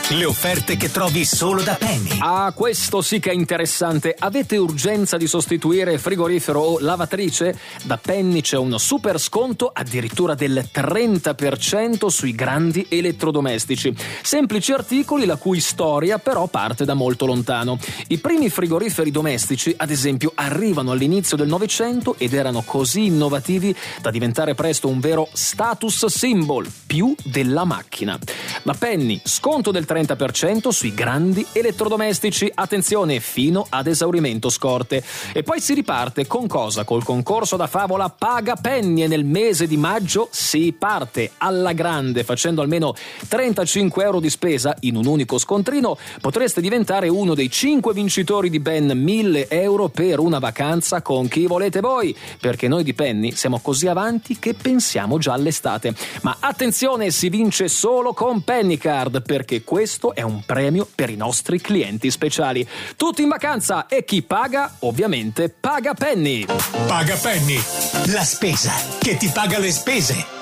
Le offerte che trovi solo da Penny. Ah, questo sì che è interessante. Avete urgenza di sostituire frigorifero o lavatrice? Da Penny c'è un super sconto addirittura del 30% sui grandi elettrodomestici. Semplici articoli la cui storia però parte da molto lontano. I primi frigoriferi domestici, ad esempio, arrivano all'inizio del Novecento ed erano così innovativi da diventare presto un vero status symbol, più della macchina. Da Penny, sconto del 30% sui grandi elettrodomestici, attenzione, fino ad esaurimento scorte. E poi si riparte con cosa? Col concorso da favola Paga Penny, e nel mese di maggio si parte alla grande. Facendo almeno 35 euro di spesa in un unico scontrino potreste diventare uno dei 5 vincitori di ben 1.000 euro per una vacanza con chi volete voi, perché noi di Penny siamo così avanti che pensiamo già all'estate. Ma attenzione, si vince solo con Pennycard, perché questo è un premio per i nostri clienti speciali. Tutti in vacanza, e chi paga? Ovviamente paga Penny. Paga Penny, la spesa che ti paga le spese.